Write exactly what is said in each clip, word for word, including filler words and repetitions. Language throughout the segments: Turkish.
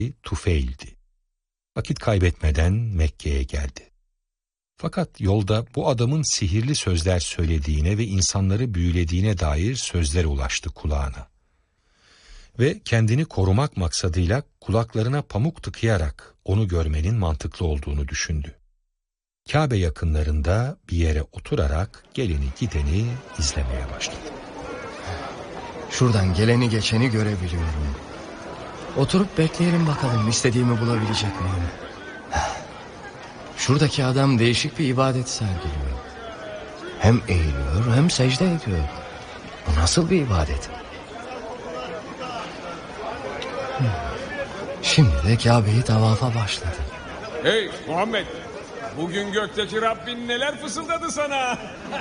Tufeil'di. Vakit kaybetmeden Mekke'ye geldi. Fakat yolda bu adamın sihirli sözler söylediğine ve insanları büyülediğine dair sözler ulaştı kulağına. Ve kendini korumak maksadıyla kulaklarına pamuk tıkayarak onu görmenin mantıklı olduğunu düşündü. Kabe yakınlarında bir yere oturarak geleni gideni izlemeye başladı. Şuradan geleni geçeni görebiliyorum. Oturup bekleyelim bakalım istediğimi bulabilecek miyim? Şuradaki adam değişik bir ibadet sergiliyor. Hem eğiliyor hem secde ediyor. Bu nasıl bir ibadet? Şimdi de Kabe'yi tavafa başladı. Hey Muhammed, bugün gökteki Rabbin neler fısıldadı sana?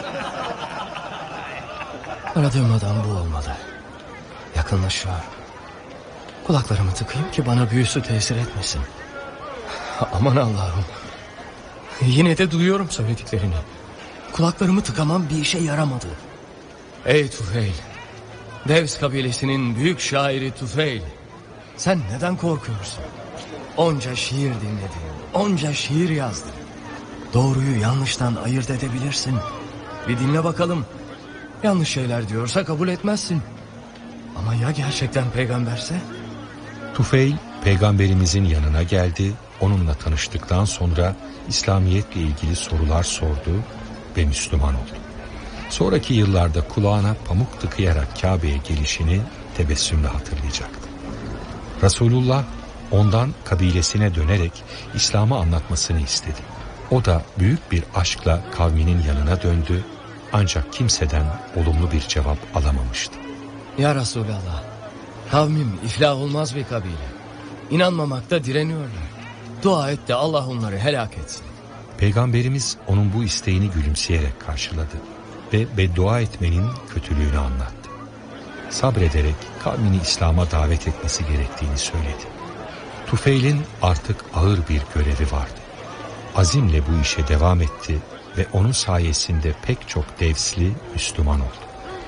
Aradığım adam bu olmalı. Yakınlaşıyor. Kulaklarımı tıkayım ki bana büyüsü tesir etmesin. Aman Allah'ım. Yine de duyuyorum söylediklerini. Kulaklarımı tıkamam bir işe yaramadı. Ey Tufeil, Devs kabilesinin büyük şairi Tufeil, sen neden korkuyorsun? Onca şiir dinledin, onca şiir yazdın. Doğruyu yanlıştan ayırt edebilirsin. Bir dinle bakalım. Yanlış şeyler diyorsa kabul etmezsin. Ama ya gerçekten peygamberse? Tufeil peygamberimizin yanına geldi. Onunla tanıştıktan sonra İslamiyetle ilgili sorular sordu ve Müslüman oldu. Sonraki yıllarda kulağına pamuk tıkayarak Kabe'ye gelişini tebessümle hatırlayacaktı. Resulullah ondan kabilesine dönerek İslam'ı anlatmasını istedi. O da büyük bir aşkla kavminin yanına döndü ancak kimseden olumlu bir cevap alamamıştı. Ya Resulallah, kavmim iflah olmaz bir kabile. İnanmamakta direniyorlar. Dua et de Allah onları helak etsin. Peygamberimiz onun bu isteğini gülümseyerek karşıladı ve beddua etmenin kötülüğünü anlattı. Sabrederek kavmini İslam'a davet etmesi gerektiğini söyledi. Tufeil'in artık ağır bir görevi vardı. Azimle bu işe devam etti ve onun sayesinde pek çok Devsli Müslüman oldu.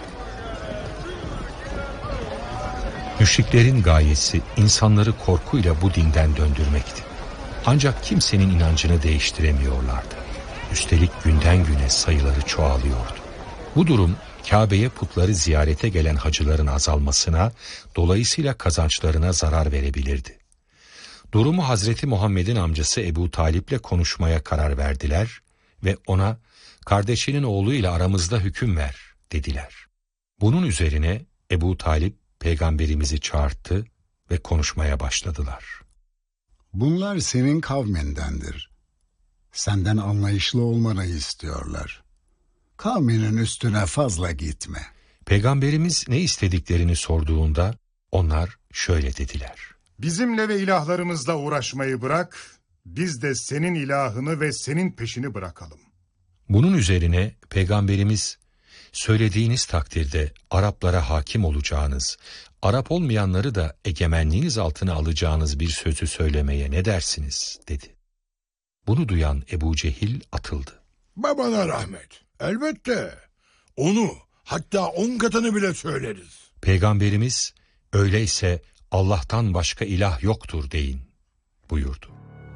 Müşriklerin gayesi insanları korkuyla bu dinden döndürmekti. Ancak kimsenin inancını değiştiremiyorlardı. Üstelik günden güne sayıları çoğalıyordu. Bu durum Kabe'ye putları ziyarete gelen hacıların azalmasına, dolayısıyla kazançlarına zarar verebilirdi. Durumu Hazreti Muhammed'in amcası Ebu Talip'le konuşmaya karar verdiler ve ona kardeşinin oğluyla aramızda hüküm ver dediler. Bunun üzerine Ebu Talip peygamberimizi çağırttı ve konuşmaya başladılar. Bunlar senin kavmindendir. Senden anlayışlı olmanı istiyorlar. Kavminin üstüne fazla gitme. Peygamberimiz ne istediklerini sorduğunda onlar şöyle dediler. Bizimle ve ilahlarımızla uğraşmayı bırak, biz de senin ilahını ve senin peşini bırakalım. Bunun üzerine Peygamberimiz, söylediğiniz takdirde Araplara hakim olacağınız, Arap olmayanları da egemenliğiniz altına alacağınız bir sözü söylemeye ne dersiniz dedi. Bunu duyan Ebu Cehil atıldı. Babana rahmet. Elbette. Onu, hatta on katını bile söyleriz. Peygamberimiz, öyleyse Allah'tan başka ilah yoktur deyin buyurdu.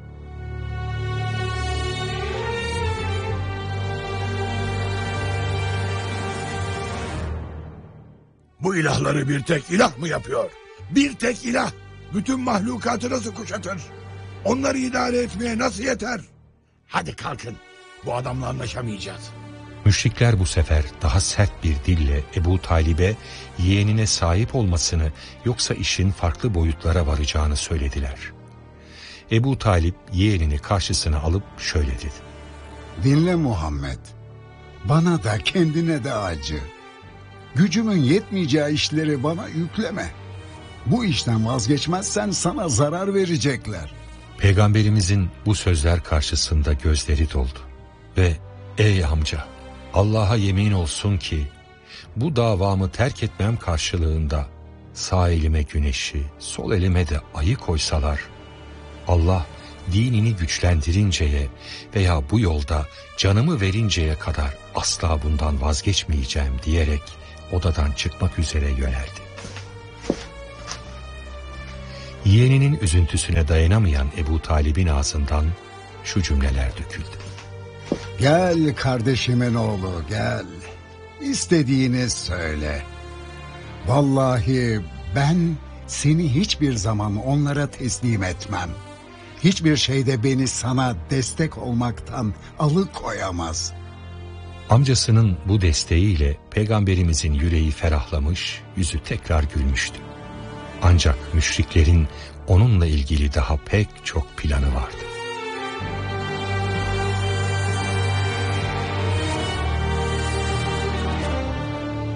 Bu ilahları bir tek ilah mı yapıyor? Bir tek ilah bütün mahlukatı nasıl kuşatır? Onları idare etmeye nasıl yeter? Hadi kalkın, bu adamla anlaşamayacağız. Müşrikler bu sefer daha sert bir dille Ebu Talib'e yeğenine sahip olmasını, yoksa işin farklı boyutlara varacağını söylediler. Ebu Talip yeğenini karşısına alıp şöyle dedi. Dinle Muhammed, bana da kendine de acı. Gücümün yetmeyeceği işleri bana yükleme. Bu işten vazgeçmezsen sana zarar verecekler. Peygamberimizin bu sözler karşısında gözleri doldu ve ey amca, Allah'a yemin olsun ki bu davamı terk etmem karşılığında sağ elime güneşi, sol elime de ayı koysalar, Allah dinini güçlendirinceye veya bu yolda canımı verinceye kadar asla bundan vazgeçmeyeceğim diyerek odadan çıkmak üzere yöneldi. Yeğeninin üzüntüsüne dayanamayan Ebu Talib'in ağzından şu cümleler döküldü. Gel kardeşimin oğlu gel. İstediğini söyle. Vallahi ben seni hiçbir zaman onlara teslim etmem. Hiçbir şeyde beni sana destek olmaktan alıkoyamaz. Amcasının bu desteğiyle Peygamberimizin yüreği ferahlamış, yüzü tekrar gülmüştü. Ancak müşriklerin onunla ilgili daha pek çok planı vardı.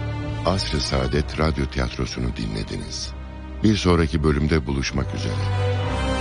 Asr-ı Saadet Radyo Tiyatrosu'nu dinlediniz. Bir sonraki bölümde buluşmak üzere.